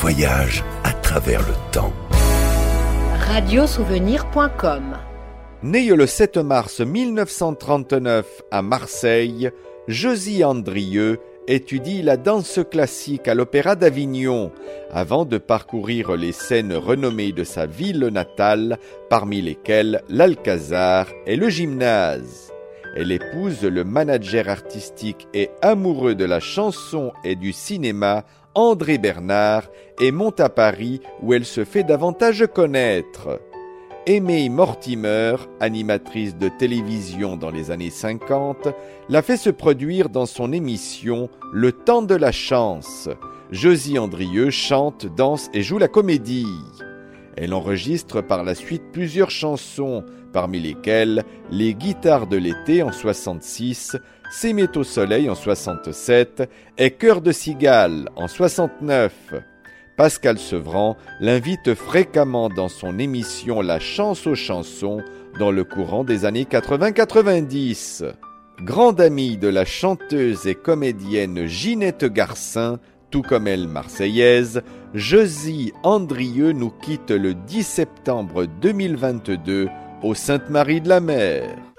voyage à travers le temps. Radiosouvenir.com. Né le 7 mars 1939 à Marseille, Josy Andrieux étudie la danse classique à l'Opéra d'Avignon avant de parcourir les scènes renommées de sa ville natale, parmi lesquelles l'Alcazar et le Gymnase. Elle épouse le manager artistique et amoureux de la chanson et du cinéma, André Bernard, et monte à Paris où elle se fait davantage connaître. Aimée Mortimer, animatrice de télévision dans les années 50, l'a fait se produire dans son émission Le Temps de la Chance. Josy Andrieux chante, danse et joue la comédie. Elle enregistre par la suite plusieurs chansons, parmi lesquelles Les Guitares de l'été en 66, S'aimer au soleil en 67 et Cœur de cigale en 69. Pascal Sevran l'invite fréquemment dans son émission La Chance aux chansons dans le courant des années 80-90. Grande amie de la chanteuse et comédienne Ginette Garcin, tout comme elle marseillaise, Josy Andrieux nous quitte le 10 septembre 2022 au Sainte-Marie-de-la-Mer.